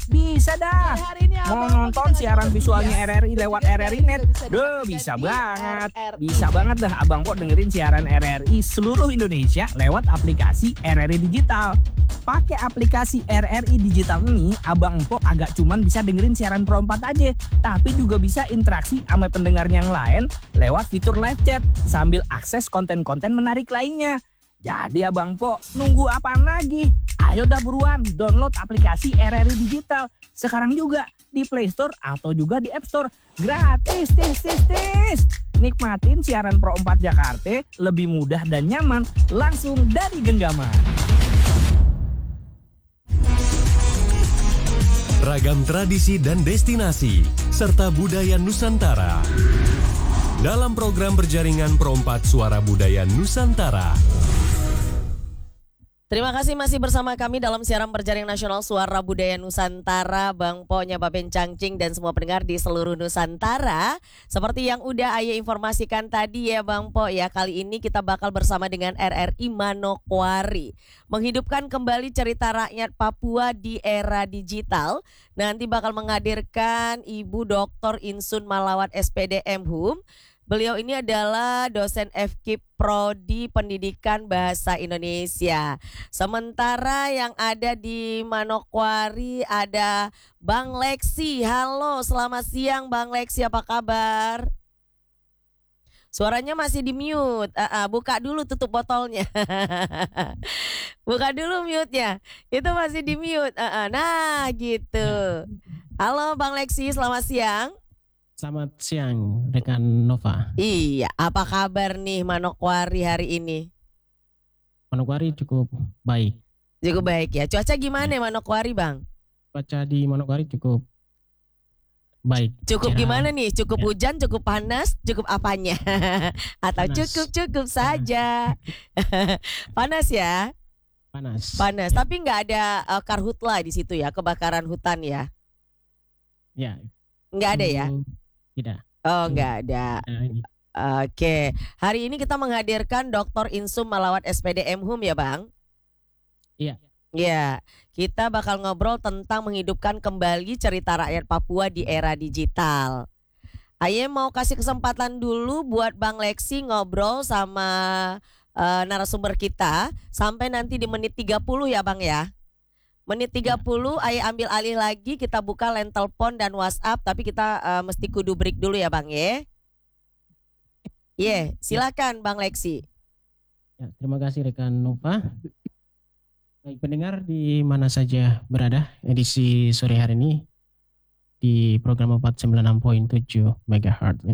Bisa dah. Hari ini Mau abang nonton kita siaran lagi visualnya ya. RRI lewat RRI Net? Bisa Bisa di banget. RRI. Bisa banget dah Abang Po dengerin siaran RRI seluruh Indonesia lewat aplikasi RRI Digital. Pakai aplikasi RRI Digital ini, Abang Po agak cuman bisa dengerin siaran Pro 4 aja, tapi juga bisa interaksi sama pendengar yang lain lewat fitur live chat sambil akses konten-konten menarik lainnya. Jadi Abang Po, nunggu apaan lagi? Ayo dah buruan download aplikasi RRI Digital sekarang juga di Play Store atau juga di App Store. Gratis, tis. Nikmatin siaran Pro 4 Jakarta lebih mudah dan nyaman langsung dari genggaman. Ragam tradisi dan destinasi serta budaya Nusantara dalam program berjaringan Pro 4 Suara Budaya Nusantara. Terima kasih masih bersama kami dalam siaran berjaring nasional Suara Budaya Nusantara, Bang Po, Nyababen Cangcing dan semua pendengar di seluruh Nusantara. Seperti yang udah Ayah informasikan tadi ya Bang Po ya, kali ini kita bakal bersama dengan RRI Manokwari menghidupkan kembali cerita rakyat Papua di era digital. Nanti bakal menghadirkan Ibu Dr. Insun Malawat SPD MHum. Beliau ini adalah dosen FKIP Prodi Pendidikan Bahasa Indonesia. Sementara yang ada di Manokwari ada Bang Leksi. Halo, selamat siang Bang Leksi, apa kabar? Suaranya masih di mute. Buka dulu tutup botolnya. Buka dulu mute-nya. Itu masih di mute. Nah, gitu. Halo Bang Leksi, selamat siang. Selamat siang rekan Nova. Iya, apa kabar nih Manokwari hari ini? Manokwari cukup baik. Cukup baik ya. Cuaca gimana Manokwari Bang? Cuaca di Manokwari cukup baik. Cukup Cerah. gimana nih? Cukup Ya. hujan, cukup panas, cukup apanya? Atau Panas. cukup saja? Panas ya? Panas. Panas. Tapi nggak ada karhutla di situ ya, kebakaran hutan ya? Ya. Nggak ada ya? Tidak. Oh, nggak ada. Ini. Oke, hari ini kita menghadirkan Dr. Insum Malawat SPD MHum ya Bang? Iya. Ya, kita bakal ngobrol tentang menghidupkan kembali cerita rakyat Papua di era digital. Aye mau kasih kesempatan dulu buat Bang Leksi ngobrol sama narasumber kita sampai nanti di menit 30 ya Bang ya. Menit 30 Aye ambil alih lagi, kita buka line telepon dan WhatsApp, tapi kita mesti kudu break dulu ya Bang ya. Silakan Bang Leksi. Ya, terima kasih rekan Nova. Baik pendengar di mana saja berada, edisi sore hari ini di program 496.7 MHz ya.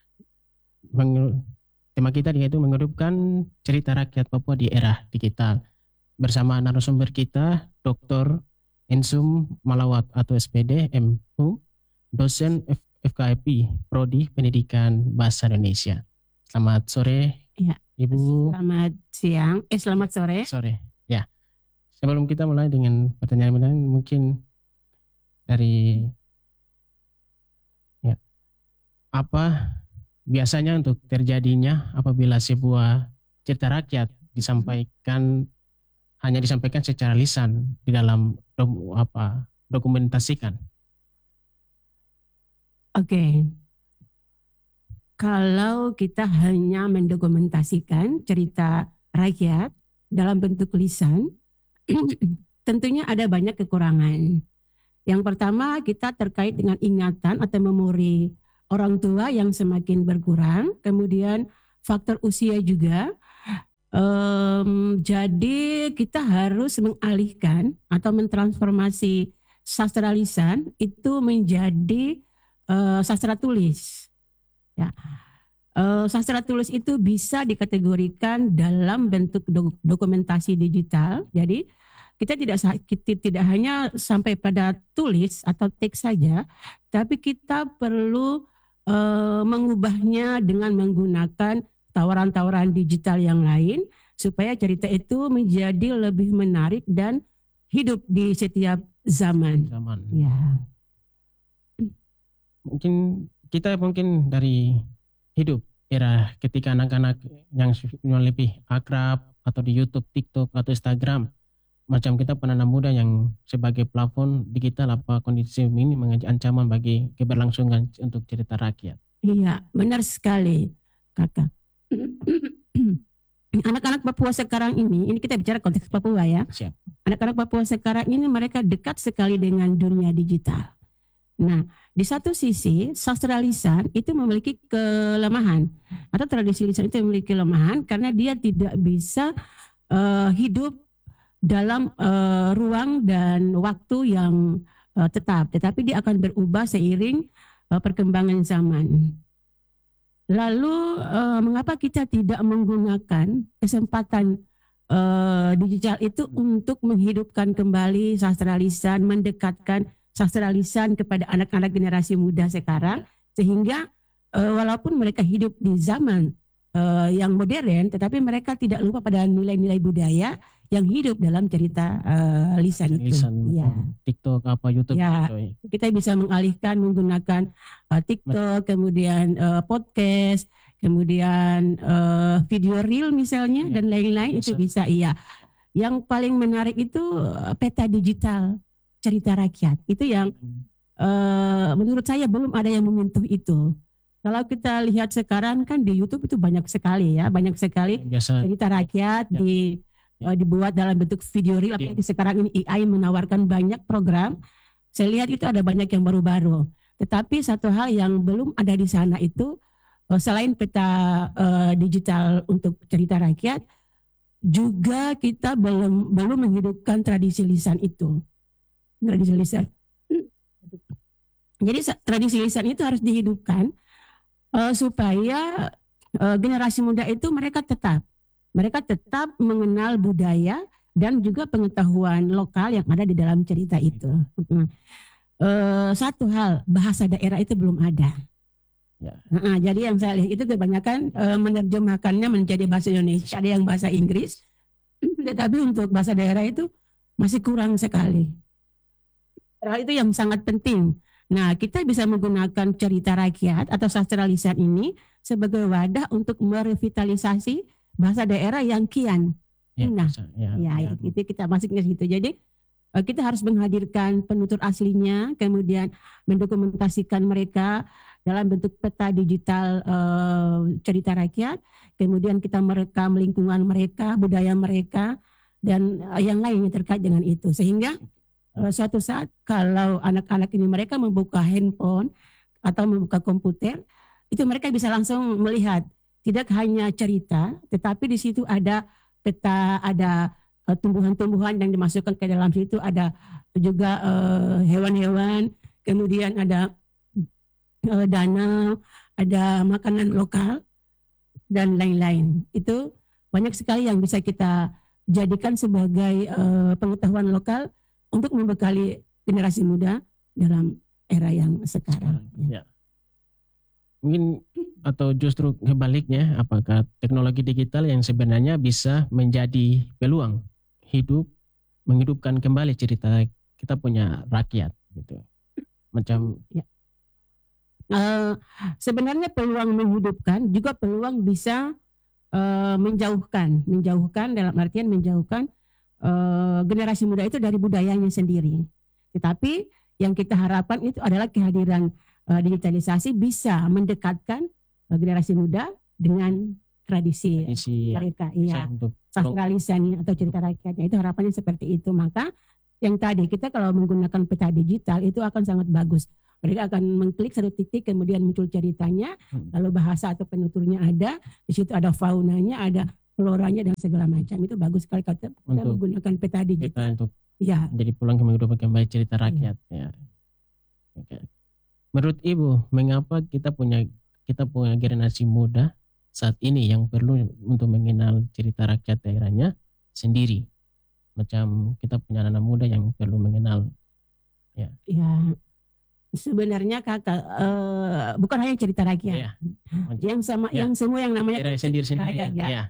Tema kita yaitu menghidupkan cerita rakyat Papua di era digital. Bersama narasumber kita Dr. Insum Malawat atau SPD MHum, dosen FKIP Prodi Pendidikan Bahasa Indonesia. Selamat sore Ya. Ibu. Selamat siang, selamat sore. Sore. Ya. Sebelum kita mulai dengan pertanyaan-pertanyaan, mungkin dari apa biasanya untuk terjadinya apabila sebuah cerita rakyat hanya disampaikan secara lisan di dalam dokumentasikan. Oke. Kalau kita hanya mendokumentasikan cerita rakyat dalam bentuk lisan, tentunya ada banyak kekurangan. Yang pertama, kita terkait dengan ingatan atau memori orang tua yang semakin berkurang, kemudian faktor usia juga. Jadi kita harus mengalihkan atau mentransformasi sastra lisan itu menjadi sastra tulis. Ya. Sastra tulis itu bisa dikategorikan dalam bentuk dokumentasi digital. Jadi kita tidak hanya sampai pada tulis atau teks saja, tapi kita perlu mengubahnya dengan menggunakan tawaran-tawaran digital yang lain supaya cerita itu menjadi lebih menarik dan hidup di setiap zaman. Ya. Mungkin dari hidup era ketika anak-anak yang lebih akrab atau di YouTube, TikTok atau Instagram macam kita penanam muda yang sebagai plafon digital, apa kondisi ini menjadi ancaman bagi keberlangsungan untuk cerita rakyat? Iya, benar sekali, Kakak. Anak-anak Papua sekarang ini kita bicara konteks Papua ya. Siap. Anak-anak Papua sekarang ini mereka dekat sekali dengan dunia digital. Nah, di satu sisi sastra lisan itu memiliki kelemahan, atau tradisi lisan itu memiliki kelemahan karena dia tidak bisa hidup dalam ruang dan waktu yang tetap, tetapi dia akan berubah seiring perkembangan zaman. Lalu mengapa kita tidak menggunakan kesempatan digital itu untuk menghidupkan kembali sastra lisan, mendekatkan sastra lisan kepada anak-anak generasi muda sekarang, sehingga walaupun mereka hidup di zaman yang modern, tetapi mereka tidak lupa pada nilai-nilai budaya yang hidup dalam cerita lisan itu. Ya. TikTok apa YouTube ya, gitu. Kita bisa mengalihkan menggunakan TikTok, kemudian podcast, kemudian video reel misalnya dan lain-lain itu bisa. Iya. Yang paling menarik itu peta digital cerita rakyat. Itu yang menurut saya belum ada yang menyentuh itu. Kalau kita lihat sekarang kan di YouTube itu banyak sekali ya, banyak sekali cerita rakyat dibuat dalam bentuk video reel. Apalagi sekarang ini AI menawarkan banyak program. Saya lihat itu ada banyak yang baru-baru. Tetapi satu hal yang belum ada di sana itu selain peta digital untuk cerita rakyat, juga kita belum menghidupkan tradisi lisan itu. Tradisi lisan. Jadi tradisi lisan itu harus dihidupkan supaya generasi muda itu mereka tetap mengenal budaya dan juga pengetahuan lokal yang ada di dalam cerita itu. Satu hal, bahasa daerah itu belum ada. Ya. Jadi yang saya lihat itu kebanyakan menerjemahkannya menjadi bahasa Indonesia, ada yang bahasa Inggris, tetapi untuk bahasa daerah itu masih kurang sekali. Hal itu yang sangat penting. Nah, kita bisa menggunakan cerita rakyat atau sastra lisan ini sebagai wadah untuk merevitalisasi bahasa daerah yang kian punah. Itu kita masuknya situ. Jadi kita harus menghadirkan penutur aslinya, kemudian mendokumentasikan mereka dalam bentuk peta digital cerita rakyat, kemudian kita merekam lingkungan mereka, budaya mereka, dan yang lainnya terkait dengan itu. Sehingga suatu saat kalau anak-anak ini mereka membuka handphone atau membuka komputer, itu mereka bisa langsung melihat tidak hanya cerita, tetapi di situ ada peta, ada tumbuhan-tumbuhan yang dimasukkan ke dalam situ, ada juga hewan-hewan, kemudian ada danau, ada makanan lokal dan lain-lain. Itu banyak sekali yang bisa kita jadikan sebagai pengetahuan lokal untuk membekali generasi muda dalam era yang sekarang. Ya. Mungkin atau justru kebaliknya, apakah teknologi digital yang sebenarnya bisa menjadi peluang menghidupkan kembali cerita kita punya rakyat gitu. Macam sebenarnya peluang menghidupkan juga peluang bisa menjauhkan dalam artian menjauhkan generasi muda itu dari budayanya sendiri. Tetapi yang kita harapkan itu adalah kehadiran digitalisasi bisa mendekatkan generasi muda dengan tradisi mereka, sastra lisannya atau cerita rakyatnya. Itu harapannya seperti itu. Maka yang tadi kita kalau menggunakan peta digital itu akan sangat bagus. Mereka akan mengklik satu titik, kemudian muncul ceritanya, lalu bahasa atau penuturnya ada, di situ ada faunanya, ada floranya dan segala macam. Itu bagus sekali kita menggunakan peta digital. Untuk jadi pulang menghidupkan kembali cerita rakyat. Ya. Okay. Menurut Ibu, mengapa kita punya generasi muda saat ini yang perlu untuk mengenal cerita rakyat daerahnya sendiri? Macam kita punya anak muda yang perlu mengenal. Ya. Sebenarnya kakak bukan hanya cerita rakyat. Yang semua yang namanya sendiri-sendiri.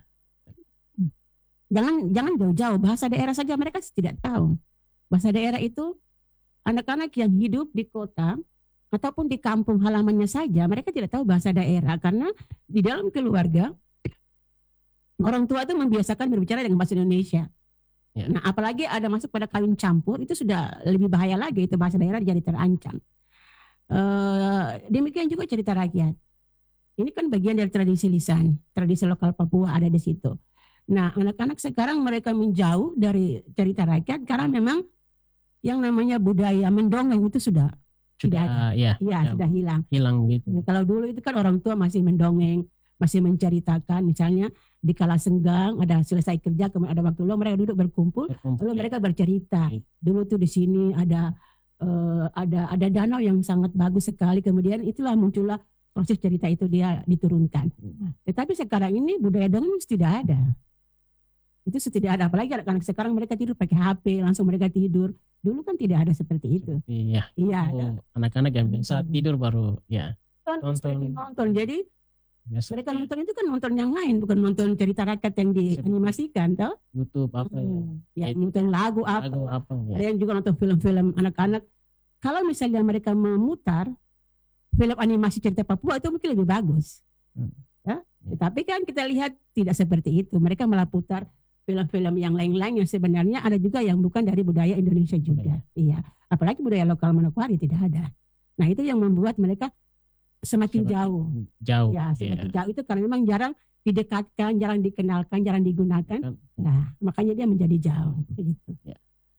Jangan jauh-jauh, bahasa daerah saja mereka tidak tahu. Bahasa daerah itu anak-anak yang hidup di kota ataupun di kampung halamannya saja mereka tidak tahu bahasa daerah karena di dalam keluarga orang tua itu membiasakan berbicara dengan bahasa Indonesia. Ya. Nah, apalagi ada masuk pada kawin campur, itu sudah lebih bahaya lagi, itu bahasa daerah jadi terancam. Demikian juga cerita rakyat. Ini kan bagian dari tradisi lisan, tradisi lokal Papua ada di situ. Nah, anak-anak sekarang mereka menjauh dari cerita rakyat karena memang yang namanya budaya mendongeng itu sudah tidak ada. Ya, Sudah hilang. Hilang gitu. Nah, kalau dulu itu kan orang tua masih mendongeng, masih menceritakan, misalnya di kala senggang ada selesai kerja, kemudian ada waktu luang mereka duduk berkumpul, lalu mereka bercerita. Dulu tuh di sini ada danau yang sangat bagus sekali, kemudian itulah muncullah proses cerita itu dia diturunkan. Tetapi sekarang ini budaya dongeng tidak ada. Itu tidak ada, apalagi anak-anak sekarang mereka tidur pakai HP, langsung mereka tidur. Dulu kan tidak ada seperti itu. Iya. Iya. Anak-anak yang biasa tidur baru ya nonton. Jadi biasa. mereka nonton itu kan nonton yang lain, bukan nonton cerita rakyat yang dianimasikan, toh? YouTube apa ya? Ya, nonton lagu apa. Ya. Ada yang juga nonton film-film anak-anak. Kalau misalnya mereka memutar film animasi cerita Papua itu mungkin lebih bagus. Ya? Tetapi kan kita lihat tidak seperti itu. Mereka malah putar film-film yang lain-lain yang sebenarnya ada juga yang bukan dari budaya Indonesia juga. Iya. Apalagi budaya lokal Manokwari tidak ada. Nah, itu yang membuat mereka semakin jauh. Ya, semakin jauh itu karena memang jarang didekatkan, jarang dikenalkan, jarang digunakan. Nah, makanya dia menjadi jauh. Begitu. Ya.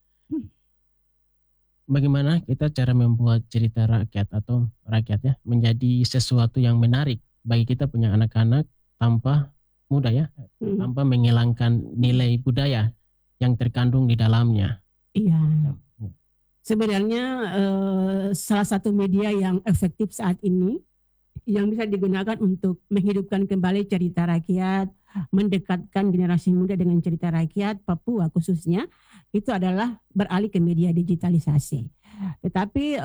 Bagaimana kita cara membuat cerita rakyat atau rakyat ya menjadi sesuatu yang menarik bagi kita punya anak-anak tanpa mudah ya, tanpa menghilangkan nilai budaya yang terkandung di dalamnya. Iya. Sebenarnya salah satu media yang efektif saat ini yang bisa digunakan untuk menghidupkan kembali cerita rakyat, mendekatkan generasi muda dengan cerita rakyat Papua khususnya, itu adalah beralih ke media digitalisasi. Tetapi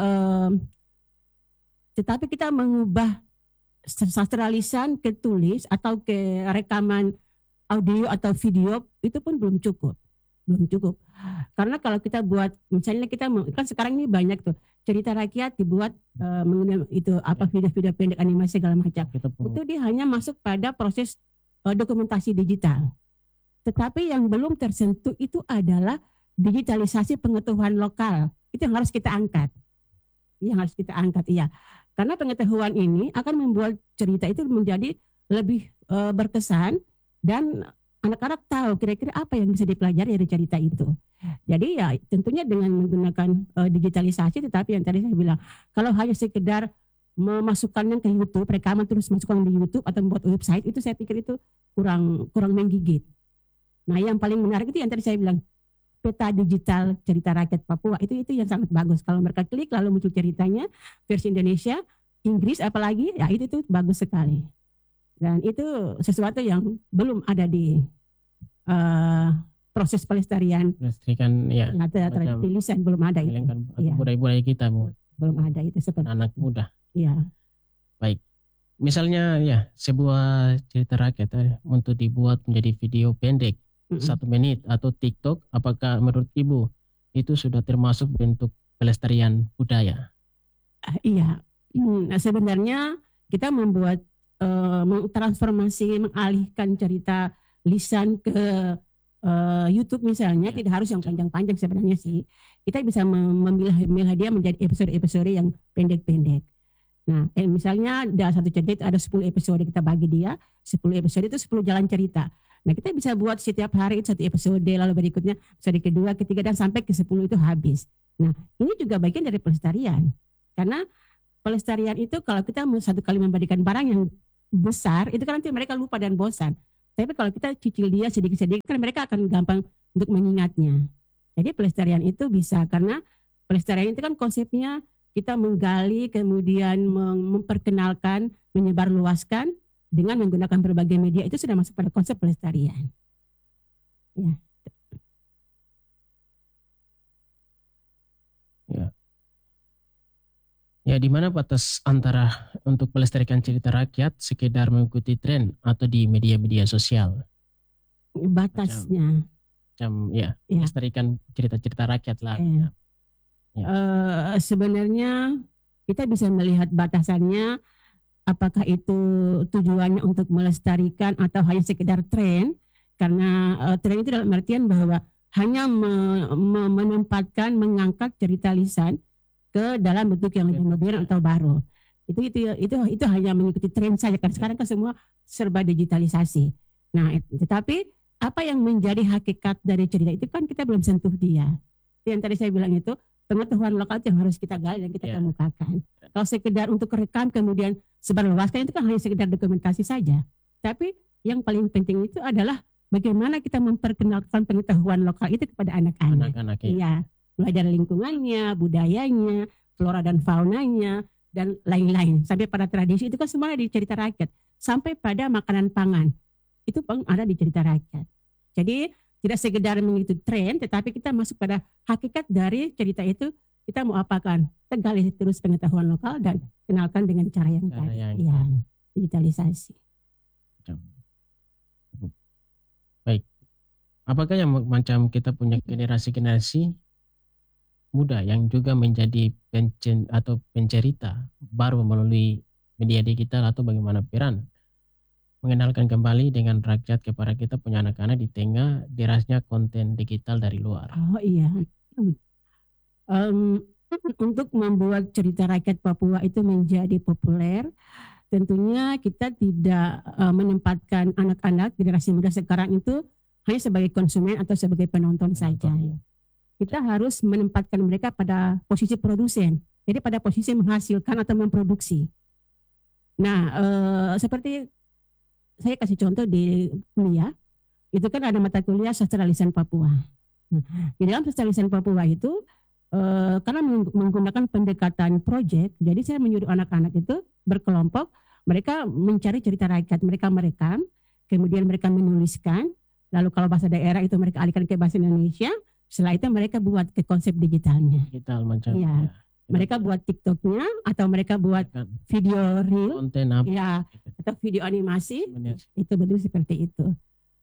kita mengubah sastra lisan ke tulis atau ke rekaman audio atau video itu pun belum cukup. Karena kalau kita buat, misalnya kita kan sekarang ini banyak tuh cerita rakyat dibuat mengenai itu apa video-video pendek animasi segala macam. Itu dia hanya masuk pada proses dokumentasi digital. Tetapi yang belum tersentuh itu adalah digitalisasi pengetahuan lokal. Itu yang harus kita angkat. Iya. Karena pengetahuan ini akan membuat cerita itu menjadi lebih berkesan dan anak-anak tahu kira-kira apa yang bisa dipelajari dari cerita itu. Jadi ya tentunya dengan menggunakan digitalisasi, tetapi yang tadi saya bilang, kalau hanya sekedar memasukkannya ke YouTube, rekaman terus masukkan di YouTube atau membuat website, itu saya pikir itu kurang menggigit. Nah, yang paling menarik itu yang tadi saya bilang, peta digital cerita rakyat Papua, itu yang sangat bagus. Kalau mereka klik lalu muncul ceritanya versi Indonesia, Inggris apalagi, ya itu bagus sekali. Dan itu sesuatu yang belum ada di proses pelestarian. Ya. Tulisan belum ada itu. Ya. Budaya kita belum ada itu seperti anak muda. Iya. Baik. Misalnya ya sebuah cerita rakyat untuk dibuat menjadi video pendek 1 menit atau TikTok, apakah menurut Ibu itu sudah termasuk bentuk pelestarian budaya? Iya. Sebenarnya kita membuat mengalihkan cerita lisan ke YouTube misalnya, tidak harus yang panjang-panjang sebenarnya sih. Kita bisa memilah dia menjadi episode-episode yang pendek-pendek. Nah, misalnya dalam satu cerita ada 10 episode, kita bagi dia 10 episode itu 10 jalan cerita. Nah, kita bisa buat setiap hari itu 1 episode, lalu berikutnya episode kedua, ketiga, dan sampai ke 10 itu habis. Nah, ini juga bagian dari pelestarian. Karena pelestarian itu kalau kita satu kali memberikan barang yang besar, itu kan nanti mereka lupa dan bosan. Tapi kalau kita cicil dia sedikit-sedikit, kan mereka akan gampang untuk mengingatnya. Jadi pelestarian itu bisa, karena pelestarian itu kan konsepnya kita menggali, kemudian memperkenalkan, menyebarluaskan dengan menggunakan berbagai media, itu sudah masuk pada konsep pelestarian. Ya. Ya, di mana batas antara untuk melestarikan cerita rakyat sekedar mengikuti tren atau di media-media sosial? Batasnya. Melestarikan cerita-cerita rakyat lah. Sebenarnya kita bisa melihat batasannya, apakah itu tujuannya untuk melestarikan atau hanya sekedar tren, karena tren itu dalam artian bahwa hanya menempatkan, mengangkat cerita lisan ke dalam bentuk yang lebih modern atau baru. Itu hanya mengikuti tren saja kan. Sekarang kan semua serba digitalisasi. Nah, tetapi apa yang menjadi hakikat dari cerita itu kan kita belum sentuh dia. Yang tadi saya bilang itu pengetahuan lokal yang harus kita gali dan kita kemukakan. Kalau sekedar untuk rekam kemudian sebarluaskan itu kan hanya sekedar dokumentasi saja. Tapi yang paling penting itu adalah bagaimana kita memperkenalkan pengetahuan lokal itu kepada anak-anak. Iya, mulai dari lingkungannya, budayanya, flora dan faunanya, dan lain-lain. Sampai pada tradisi itu kan semuanya di cerita rakyat. Sampai pada makanan pangan. Itu pun ada di cerita rakyat. Jadi tidak sekedar mengikuti tren, tetapi kita masuk pada hakikat dari cerita itu. Kita mau apakan? Kita gali terus pengetahuan lokal dan kenalkan dengan cara yang tadi. Ya, digitalisasi. Baik. Apakah yang macam kita punya generasi-generasi muda yang juga menjadi pencerita baru melalui media digital atau bagaimana peran mengenalkan kembali dengan rakyat kepada kita punya anak-anak di tengah derasnya konten digital dari luar. Oh iya. Untuk membuat cerita rakyat Papua itu menjadi populer, tentunya kita tidak menempatkan anak-anak generasi muda sekarang itu hanya sebagai konsumen atau sebagai penonton saja. Kita harus menempatkan mereka pada posisi produsen, jadi pada posisi menghasilkan atau memproduksi. Nah, seperti saya kasih contoh di kuliah, itu kan ada mata kuliah sastra lisan Papua. Nah, di dalam sastra lisan Papua itu, karena menggunakan pendekatan proyek, jadi saya menyuruh anak-anak itu berkelompok, mereka mencari cerita rakyat, mereka merekam, kemudian mereka menuliskan, lalu kalau bahasa daerah itu mereka alihkan ke bahasa Indonesia, setelah itu mereka buat ke konsep digitalnya. Digital macam. Ya. Mereka buat TikToknya atau mereka buat video reel, konten apa? Ya, atau video animasi, itu betul seperti itu.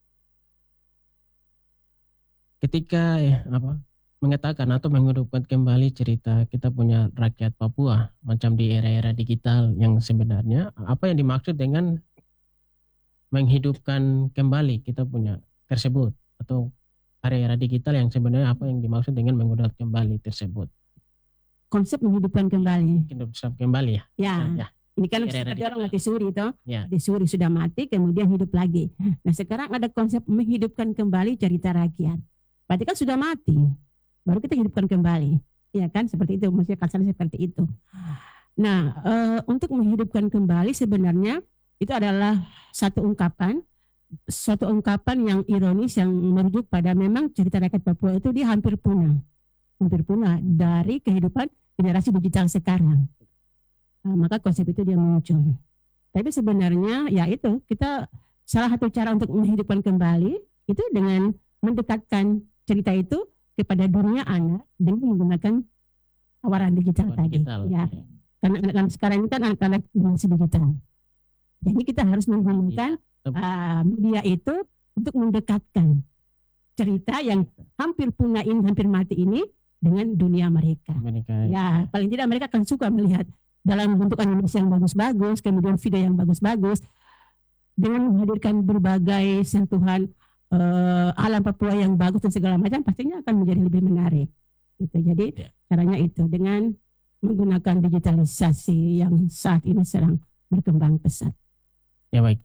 Ketika mengatakan atau menghidupkan kembali cerita kita punya rakyat Papua macam di era-era digital yang sebenarnya apa yang dimaksud dengan menghidupkan kembali kita punya tersebut atau era-era digital yang sebenarnya apa yang dimaksud dengan menghidupkan kembali tersebut? Konsep menghidupkan kembali. Menghidupkan kembali ya? Ya. Ini kan ada orang mati suri toh, ya. Disuri sudah mati kemudian hidup lagi. Nah sekarang ada konsep menghidupkan kembali cerita rakyat. Berarti kan sudah mati, baru kita hidupkan kembali, ya kan seperti itu, maksudnya kasarnya seperti itu. Nah untuk menghidupkan kembali sebenarnya itu adalah satu ungkapan yang ironis yang merujuk pada memang cerita rakyat Papua itu dia hampir punah dari kehidupan generasi digital sekarang. Maka konsep itu dia muncul. Tapi sebenarnya ya itu kita salah satu cara untuk menghidupkan kembali itu dengan mendekatkan cerita itu kepada dunia anak dengan menggunakan tawaran digital tadi. Ya. Karena anak-anak sekarang ini kan anak-anak generasi digital. Jadi kita harus menggunakan media itu untuk mendekatkan cerita yang hampir punah ini, hampir mati ini dengan dunia mereka. Ya, paling tidak mereka akan suka melihat dalam bentuk animasi yang bagus-bagus, kemudian video yang bagus-bagus, dengan menghadirkan berbagai sentuhan alam Papua yang bagus dan segala macam, pastinya akan menjadi lebih menarik. Itu jadi caranya itu dengan menggunakan digitalisasi yang saat ini sedang berkembang pesat. Ya baik.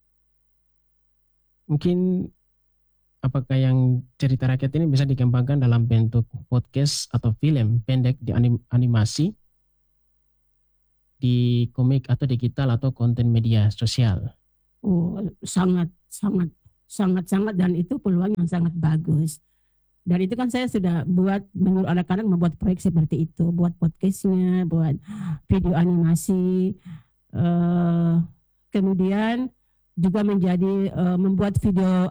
Mungkin apakah yang cerita rakyat ini bisa dikembangkan dalam bentuk podcast atau film pendek di animasi, di komik atau digital atau konten media sosial? Oh, sangat dan itu peluang yang sangat bagus. Dan itu kan saya sudah menyuruh anak-anak membuat proyek seperti itu, buat podcastnya, buat video animasi, kemudian juga menjadi membuat video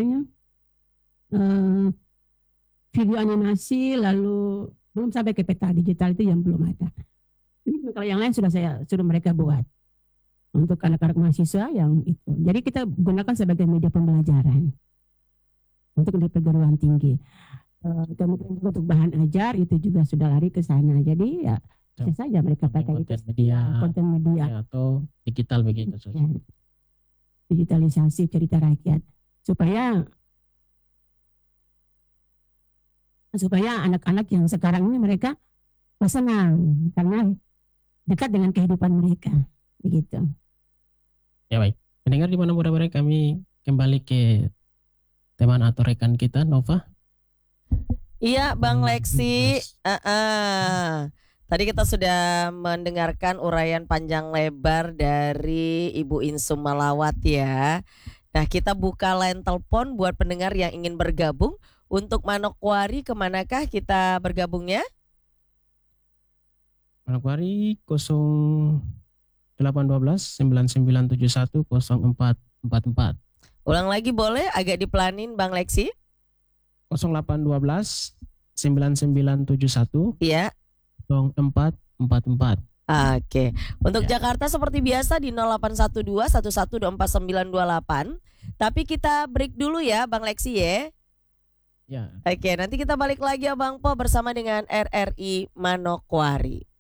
video animasi, lalu belum sampai ke peta digital itu yang belum ada. Kalau yang lain sudah saya suruh mereka buat untuk anak-anak mahasiswa yang itu. Jadi kita gunakan sebagai media pembelajaran untuk di perguruan tinggi. Kemudian untuk bahan ajar itu juga sudah lari ke sana. Jadi ya bisa saja mereka pakai itu konten media atau digital begitu. Ya, digitalisasi cerita rakyat supaya supaya anak-anak yang sekarang ini mereka senang karena dekat dengan kehidupan mereka, begitu. Ya baik, pendengar di mana berada kami kembali ke teman atau rekan kita Nova. Iya Bang Lexi. Tadi kita sudah mendengarkan uraian panjang lebar dari Ibu Insum Malawat ya. Nah kita buka line telepon buat pendengar yang ingin bergabung. Untuk Manokwari kemanakah kita bergabungnya? Manokwari 0812 9971 0444. Ulang lagi boleh agak dipelanin Bang Lexi? 0812 9971 Iya. 0444. Oke. Untuk Jakarta seperti biasa di 0812 1124 928. Tapi kita break dulu ya Bang Lexi ya. Ya. Oke, nanti kita balik lagi ya Bang Po bersama dengan RRI Manokwari.